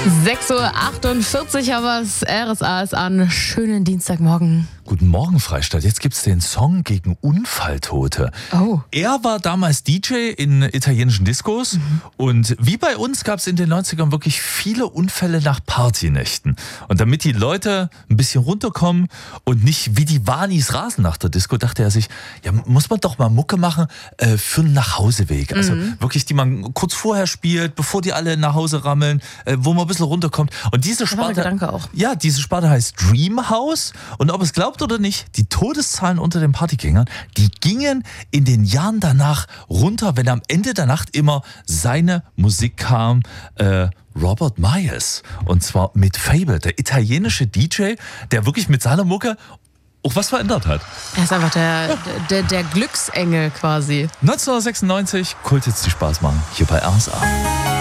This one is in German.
6:48 Uhr haben wir es. RSA ist an. Schönen Dienstagmorgen. Guten Morgen, Freistadt. Jetzt gibt's den Song gegen Unfalltote. Oh. Er war damals DJ in italienischen Discos und wie bei uns gab's in den 90ern wirklich viele Unfälle nach Partynächten. Und damit die Leute ein bisschen runterkommen und nicht wie die Wanis rasen nach der Disco, dachte er sich, ja, muss man doch mal Mucke machen für einen Nachhauseweg. Also wirklich, die man kurz vorher spielt, bevor die alle nach Hause rammeln, wo man ein bisschen runterkommt. Und diese Sparte, Gedanke auch. Ja, diese Sparte heißt Dream House. Und ob es glaubt oder nicht, die Todeszahlen unter den Partygängern, die gingen in den Jahren danach runter, wenn am Ende der Nacht immer seine Musik kam. Robert Myers. Und zwar mit Fable, der italienische DJ, der wirklich mit seiner Mucke auch was verändert hat. Er ist einfach der Glücksengel quasi. 1996, Kult jetzt die Spaß machen, hier bei RSA.